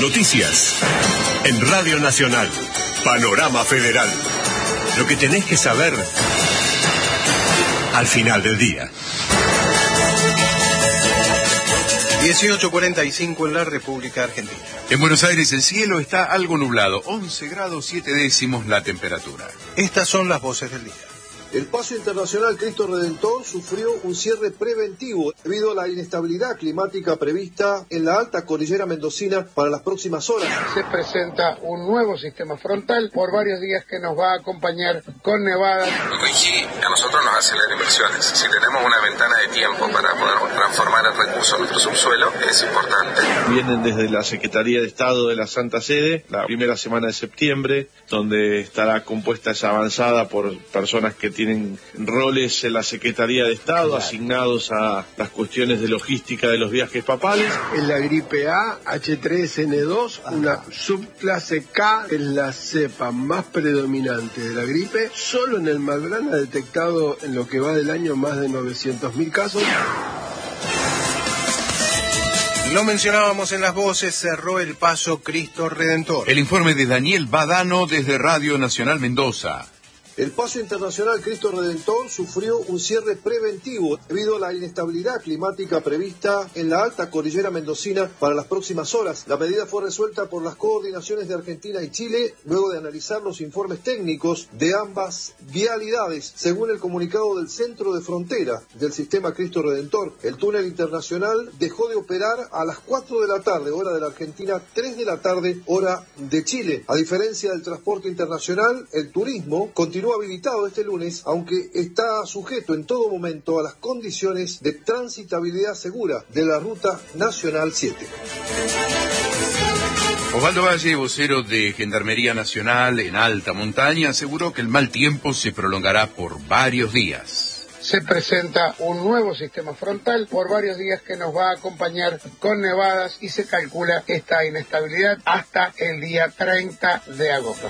Noticias. En Radio Nacional. Panorama Federal. Lo que tenés que saber al final del día. 18:45 en la República Argentina. En Buenos Aires el cielo está algo nublado, 11 grados 7 décimos la temperatura. Estas son las voces del día. El Paso Internacional Cristo Redentor sufrió un cierre preventivo debido a la inestabilidad climática prevista en la alta cordillera mendocina para las próximas horas. Se presenta un nuevo sistema frontal por varios días que nos va a acompañar con nevadas. RIGI a nosotros nos acelera inversiones. Si tenemos una ventana de tiempo para poder transformar el recurso en nuestro subsuelo, es importante. Vienen desde la Secretaría de Estado de la Santa Sede, la primera semana de septiembre, donde estará compuesta esa avanzada por personas que tienen roles en la Secretaría de Estado, asignados a las cuestiones de logística de los viajes papales. En la gripe A, H3N2, una subclase K, es la cepa más predominante de la gripe. Solo en el Malbrán ha detectado en lo que va del año más de 900.000 casos. Lo mencionábamos en las voces, cerró el Paso Cristo Redentor. El informe de Daniel Badano desde Radio Nacional Mendoza. El Paso Internacional Cristo Redentor sufrió un cierre preventivo debido a la inestabilidad climática prevista en la alta cordillera mendocina para las próximas horas. La medida fue resuelta por las coordinaciones de Argentina y Chile luego de analizar los informes técnicos de ambas vialidades. Según el comunicado del Centro de Frontera del Sistema Cristo Redentor, el túnel internacional dejó de operar a las 4 de la tarde, hora de la Argentina, 3 de la tarde, hora de Chile. A diferencia del transporte internacional, el turismo continúa habilitado este lunes, aunque está sujeto en todo momento a las condiciones de transitabilidad segura de la Ruta Nacional 7. Osvaldo Valle, vocero de Gendarmería Nacional en alta montaña, aseguró que el mal tiempo se prolongará por varios días. Se presenta un nuevo sistema frontal por varios días que nos va a acompañar con nevadas y se calcula esta inestabilidad hasta el día 30 de agosto.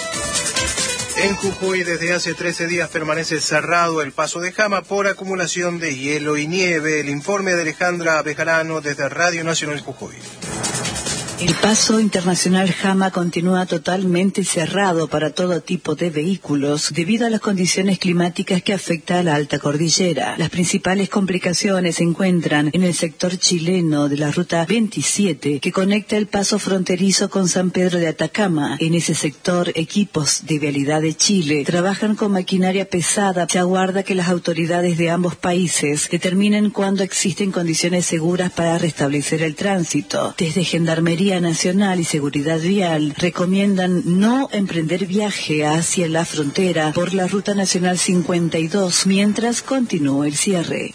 En Jujuy desde hace 13 días permanece cerrado el paso de Jama por acumulación de hielo y nieve. El informe de Alejandra Bejarano desde Radio Nacional Jujuy. El Paso Internacional Jama continúa totalmente cerrado para todo tipo de vehículos debido a las condiciones climáticas que afecta a la alta cordillera. Las principales complicaciones se encuentran en el sector chileno de la Ruta 27 que conecta el paso fronterizo con San Pedro de Atacama. En ese sector, equipos de Vialidad de Chile trabajan con maquinaria pesada. Se aguarda que las autoridades de ambos países determinen cuándo existen condiciones seguras para restablecer el tránsito. Desde Gendarmería Nacional y Seguridad Vial recomiendan no emprender viaje hacia la frontera por la Ruta Nacional 52 mientras continúa el cierre.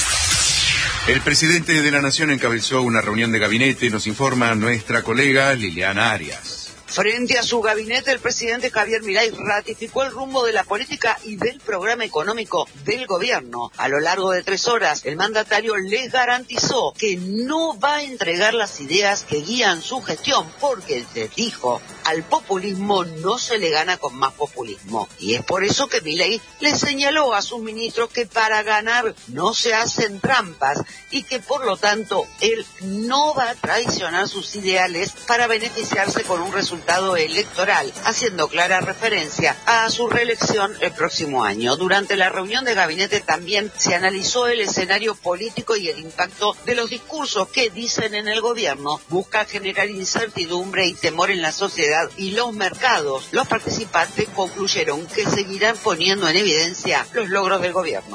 El presidente de la Nación encabezó una reunión de gabinete, nos informa nuestra colega Liliana Arias. Frente a su gabinete, el presidente Javier Milei ratificó el rumbo de la política y del programa económico del gobierno. A lo largo de 3 horas, el mandatario les garantizó que no va a entregar las ideas que guían su gestión, porque les dijo, al populismo no se le gana con más populismo. Y es por eso que Milei le señaló a sus ministros que para ganar no se hacen trampas y que por lo tanto él no va a traicionar sus ideales para beneficiarse con un resultado electoral, haciendo clara referencia a su reelección el próximo año. Durante la reunión de gabinete también se analizó el escenario político y el impacto de los discursos que, dicen en el gobierno, buscan generar incertidumbre y temor en la sociedad y los mercados. Los participantes concluyeron que seguirán poniendo en evidencia los logros del gobierno.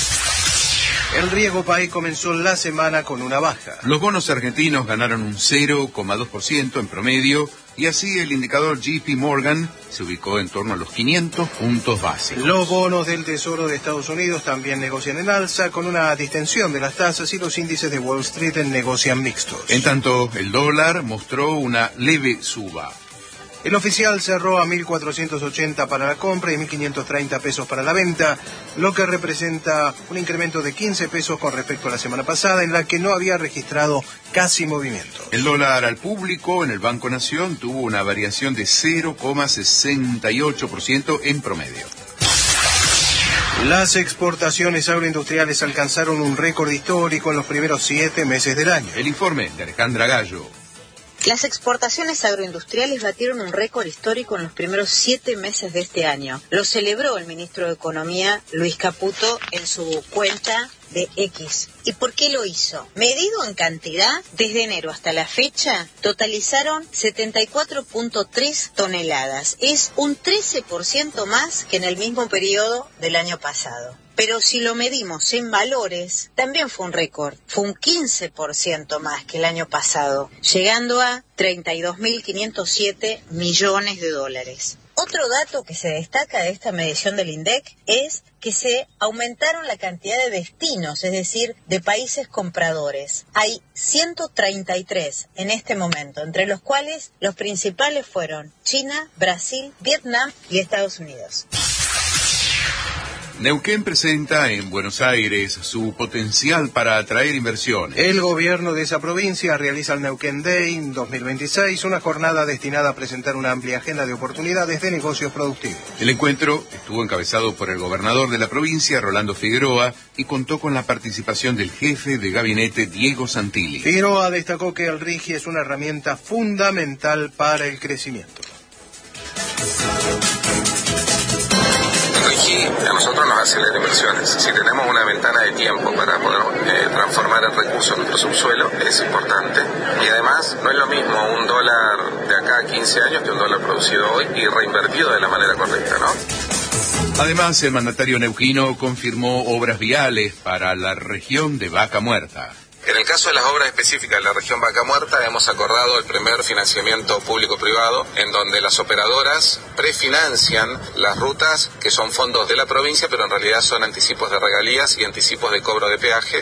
El riesgo país comenzó la semana con una baja. Los bonos argentinos ganaron un 0,2% en promedio y así el indicador JP Morgan se ubicó en torno a los 500 puntos básicos. Los bonos del Tesoro de Estados Unidos también negocian en alza con una distensión de las tasas y los índices de Wall Street negocian mixtos. En tanto, el dólar mostró una leve suba. El oficial cerró a 1.480 para la compra y 1.530 pesos para la venta, lo que representa un incremento de 15 pesos con respecto a la semana pasada, en la que no había registrado casi movimiento. El dólar al público en el Banco Nación tuvo una variación de 0,68% en promedio. Las exportaciones agroindustriales alcanzaron un récord histórico en los primeros 7 meses del año. El informe de Alejandra Gallo. Las exportaciones agroindustriales batieron un récord histórico en los primeros 7 meses de este año. Lo celebró el ministro de Economía, Luis Caputo, en su cuenta de X. ¿Y por qué lo hizo? Medido en cantidad, desde enero hasta la fecha, totalizaron 74.3 toneladas. Es un 13% más que en el mismo periodo del año pasado. Pero si lo medimos en valores, también fue un récord. Fue un 15% más que el año pasado, llegando a 32.507 millones de dólares. Otro dato que se destaca de esta medición del INDEC es que se aumentaron la cantidad de destinos, es decir, de países compradores. Hay 133 en este momento, entre los cuales los principales fueron China, Brasil, Vietnam y Estados Unidos. Neuquén presenta en Buenos Aires su potencial para atraer inversiones. El gobierno de esa provincia realiza el Neuquén Day 2026, una jornada destinada a presentar una amplia agenda de oportunidades de negocios productivos. El encuentro estuvo encabezado por el gobernador de la provincia, Rolando Figueroa, y contó con la participación del jefe de gabinete, Diego Santilli. Figueroa destacó que el RIGI es una herramienta fundamental para el crecimiento. A nosotros nos acelera inversiones. Si tenemos una ventana de tiempo para poder transformar el recurso en nuestro subsuelo, es importante. Y además, no es lo mismo un dólar de acá a 15 años que un dólar producido hoy y reinvertido de la manera correcta, ¿no? Además, el mandatario neuquino confirmó obras viales para la región de Vaca Muerta. En el caso de las obras específicas de la región Vaca Muerta, hemos acordado el primer financiamiento público-privado, en donde las operadoras prefinancian las rutas que son fondos de la provincia, pero en realidad son anticipos de regalías y anticipos de cobro de peaje.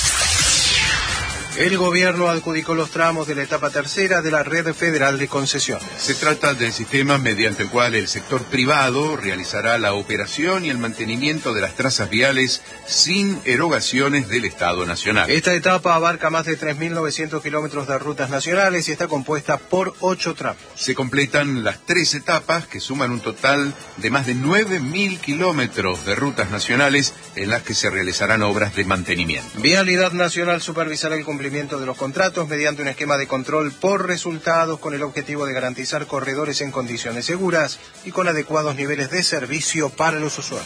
El gobierno adjudicó los tramos de la etapa tercera de la Red Federal de Concesiones. Se trata del sistema mediante el cual el sector privado realizará la operación y el mantenimiento de las trazas viales sin erogaciones del Estado Nacional. Esta etapa abarca más de 3.900 kilómetros de rutas nacionales y está compuesta por 8 tramos. Se completan las 3 etapas que suman un total de más de 9.000 kilómetros de rutas nacionales en las que se realizarán obras de mantenimiento. Vialidad Nacional supervisará el cumplimiento de los contratos mediante un esquema de control por resultados con el objetivo de garantizar corredores en condiciones seguras y con adecuados niveles de servicio para los usuarios.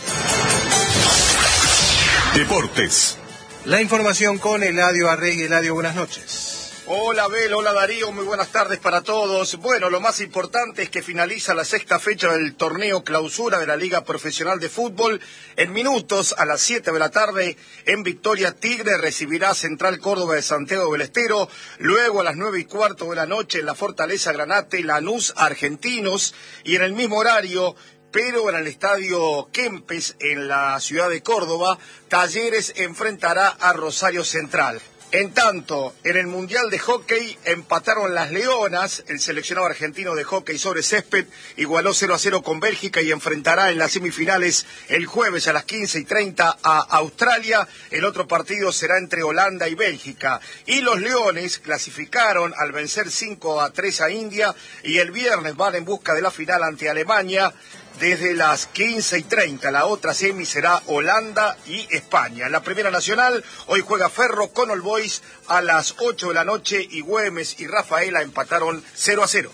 Deportes. La información con Eladio Arregui. Eladio, buenas noches. Hola Abel, hola Darío, muy buenas tardes para todos. Bueno, lo más importante es que finaliza la 6ª fecha del torneo clausura de la Liga Profesional de Fútbol. En minutos, a las 7 de la tarde, en Victoria, Tigre recibirá Central Córdoba de Santiago del Estero. Luego, a las 9:15 de la noche, en la Fortaleza Granate, Lanús Argentinos. Y en el mismo horario, pero en el estadio Kempes, en la ciudad de Córdoba, Talleres enfrentará a Rosario Central. En tanto, en el Mundial de Hockey empataron las Leonas, el seleccionado argentino de hockey sobre césped igualó 0-0 con Bélgica y enfrentará en las semifinales el jueves a las 15:30 a Australia. El otro partido será entre Holanda y Bélgica. Y los Leones clasificaron al vencer 5-3 a India y el viernes van en busca de la final ante Alemania. Desde las 15:30, la otra semi será Holanda y España. En la Primera Nacional, hoy juega Ferro con All Boys a las 8 de la noche y Güemes y Rafaela empataron 0-0.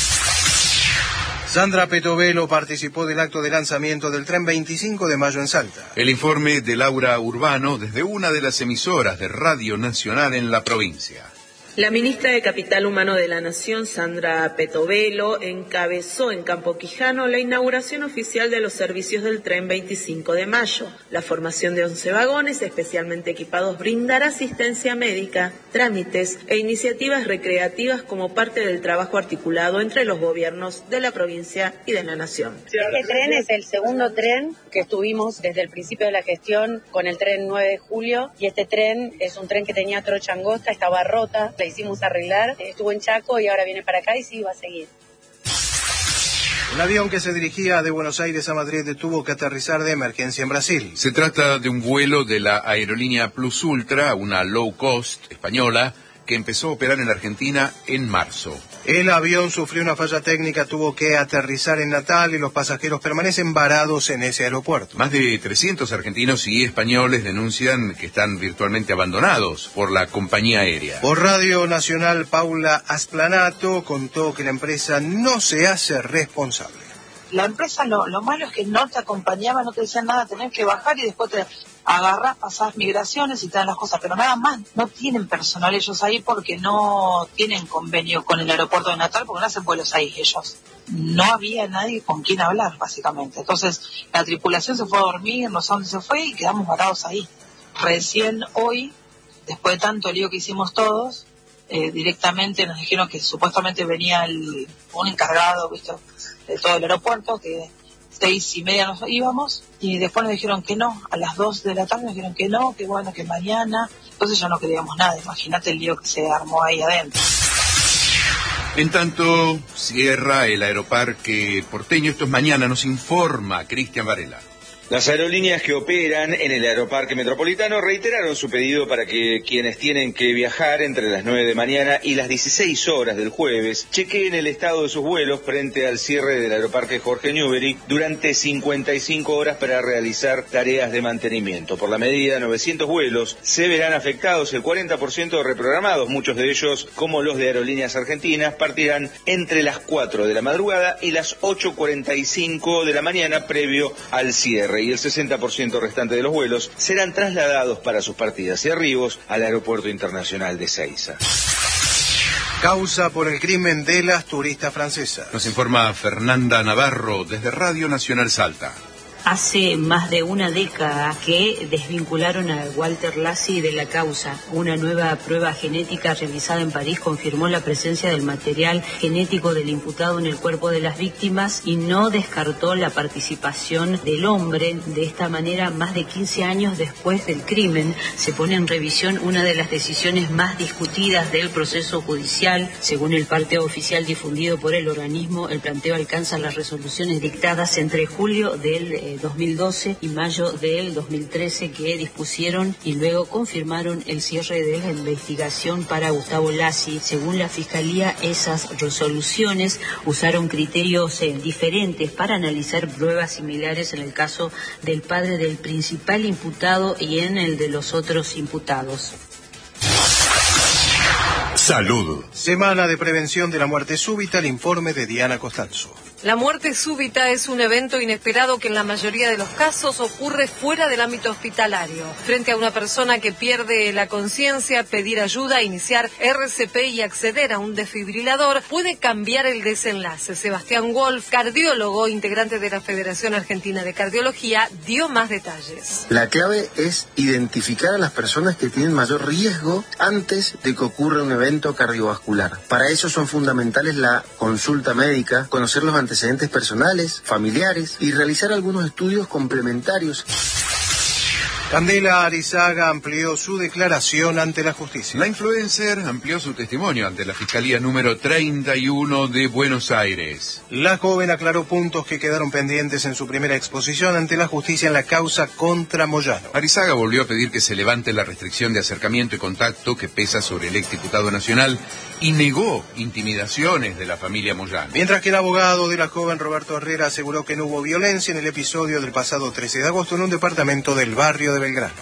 Sandra Petovelo participó del acto de lanzamiento del tren 25 de mayo en Salta. El informe de Laura Urbano desde una de las emisoras de Radio Nacional en la provincia. La ministra de Capital Humano de la Nación, Sandra Petovelo, encabezó en Campo Quijano la inauguración oficial de los servicios del tren 25 de mayo. La formación de 11 vagones especialmente equipados brindará asistencia médica, trámites e iniciativas recreativas como parte del trabajo articulado entre los gobiernos de la provincia y de la Nación. Este tren es el segundo tren que estuvimos desde el principio de la gestión con el tren 9 de julio y este tren es un tren que tenía trocha angosta, estaba rota. La hicimos arreglar, estuvo en Chaco y ahora viene para acá y sí va a seguir. Un avión que se dirigía de Buenos Aires a Madrid tuvo que aterrizar de emergencia en Brasil. Se trata de un vuelo de la aerolínea Plus Ultra, una low cost española, que que empezó a operar en la Argentina en marzo. El avión sufrió una falla técnica, tuvo que aterrizar en Natal y los pasajeros permanecen varados en ese aeropuerto. Más de 300 argentinos y españoles denuncian que están virtualmente abandonados por la compañía aérea. Por Radio Nacional, Paula Asplanato contó que la empresa no se hace responsable. La empresa lo malo es que no te acompañaba, no te decían nada, tenés que bajar y después te agarrás, pasás migraciones y te dan las cosas, pero nada más. No tienen personal ellos ahí porque no tienen convenio con el aeropuerto de Natal, porque no hacen vuelos ahí ellos. No había nadie con quien hablar, básicamente. Entonces, la tripulación se fue a dormir, no sé dónde se fue y quedamos varados ahí. Recién hoy, después de tanto lío que hicimos todos, directamente nos dijeron que supuestamente venía un encargado, ¿viste?, de todo el aeropuerto, que 6:30 nos íbamos, y después nos dijeron que no, a las 2 de la tarde nos dijeron que no, que bueno, que mañana. Entonces ya no creíamos nada, imagínate el lío que se armó ahí adentro. En tanto, cierra el aeroparque porteño. Esto es mañana, nos informa Cristian Varela. Las aerolíneas que operan en el aeroparque metropolitano reiteraron su pedido para que quienes tienen que viajar entre las 9 de mañana y las 16 horas del jueves chequeen el estado de sus vuelos frente al cierre del aeroparque Jorge Newbery durante 55 horas para realizar tareas de mantenimiento. Por la medida, 900 vuelos se verán afectados, el 40% reprogramados, muchos de ellos, como los de Aerolíneas Argentinas, partirán entre las 4 de la madrugada y las 8:45 de la mañana previo al cierre. Y el 60% restante de los vuelos serán trasladados para sus partidas y arribos al Aeropuerto Internacional de Ezeiza. Causa por el crimen de las turistas francesas. Nos informa Fernanda Navarro desde Radio Nacional Salta. Hace más de una década que desvincularon a Walter Lassi de la causa. Una nueva prueba genética realizada en París confirmó la presencia del material genético del imputado en el cuerpo de las víctimas y no descartó la participación del hombre. De esta manera, más de 15 años después del crimen, se pone en revisión una de las decisiones más discutidas del proceso judicial. Según el parte oficial difundido por el organismo, el planteo alcanza las resoluciones dictadas entre julio del 2012 y mayo del 2013 que dispusieron y luego confirmaron el cierre de la investigación para Gustavo Lassi. Según la Fiscalía, esas resoluciones usaron criterios diferentes para analizar pruebas similares en el caso del padre del principal imputado y en el de los otros imputados. Salud. Semana de prevención de la muerte súbita, el informe de Diana Costanzo. La muerte súbita es un evento inesperado que en la mayoría de los casos ocurre fuera del ámbito hospitalario. Frente a una persona que pierde la conciencia, pedir ayuda, iniciar RCP y acceder a un desfibrilador puede cambiar el desenlace. Sebastián Wolf, cardiólogo, integrante de la Federación Argentina de Cardiología, dio más detalles. La clave es identificar a las personas que tienen mayor riesgo antes de que ocurra un evento cardiovascular. Para eso son fundamentales la consulta médica, conocer los antecedentes personales, familiares y realizar algunos estudios complementarios. Candela Arizaga amplió su declaración ante la justicia. La influencer amplió su testimonio ante la Fiscalía número 31 de Buenos Aires. La joven aclaró puntos que quedaron pendientes en su primera exposición ante la justicia en la causa contra Moyano. Arizaga volvió a pedir que se levante la restricción de acercamiento y contacto que pesa sobre el exdiputado nacional y negó intimidaciones de la familia Moyano. Mientras que el abogado de la joven, Roberto Herrera, aseguró que no hubo violencia en el episodio del pasado 13 de agosto en un departamento del barrio de Belgrano.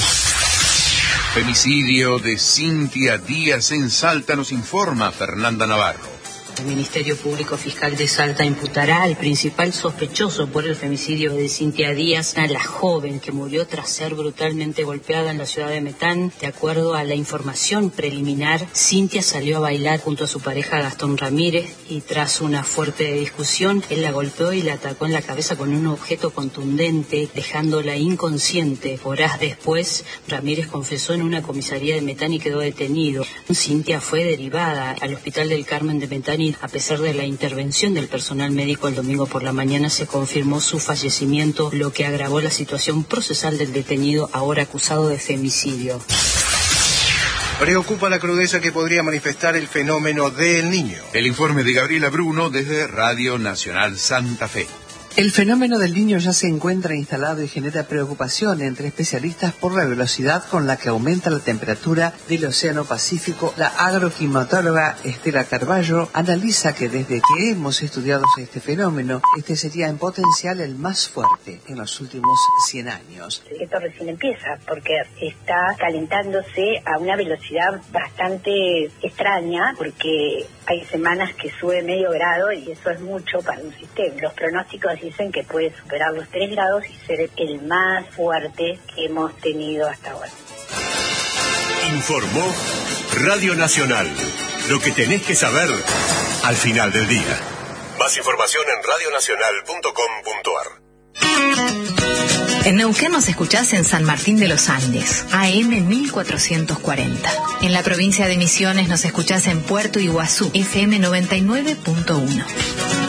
Femicidio de Cintia Díaz en Salta, nos informa Fernanda Navarro. El Ministerio Público Fiscal de Salta imputará al principal sospechoso por el femicidio de Cintia Díaz, a la joven que murió tras ser brutalmente golpeada en la ciudad de Metán. De acuerdo a la información preliminar, Cintia salió a bailar junto a su pareja Gastón Ramírez y tras una fuerte discusión, él la golpeó y la atacó en la cabeza con un objeto contundente, dejándola inconsciente. Horas después, Ramírez confesó en una comisaría de Metán y quedó detenido. Cintia fue derivada al Hospital del Carmen de Metán y a pesar de la intervención del personal médico el domingo por la mañana se confirmó su fallecimiento, lo que agravó la situación procesal del detenido ahora acusado de femicidio. Preocupa la crudeza que podría manifestar el fenómeno del Niño. El informe de Gabriela Bruno desde Radio Nacional Santa Fe. El fenómeno del Niño ya se encuentra instalado y genera preocupación entre especialistas por la velocidad con la que aumenta la temperatura del Océano Pacífico. La agroclimatóloga Estela Carballo analiza que desde que hemos estudiado este fenómeno, este sería en potencial el más fuerte en los últimos 100 años. Esto recién empieza porque está calentándose a una velocidad bastante extraña, porque hay semanas que sube medio grado y eso es mucho para un sistema. Los pronósticos dicen que puede superar los 3 grados y ser el más fuerte que hemos tenido hasta ahora. Informó Radio Nacional. Lo que tenés que saber al final del día. Más información en radionacional.com.ar. En Neuquén nos escuchás en San Martín de los Andes, AM 1440. En la provincia de Misiones nos escuchás en Puerto Iguazú, FM 99.1.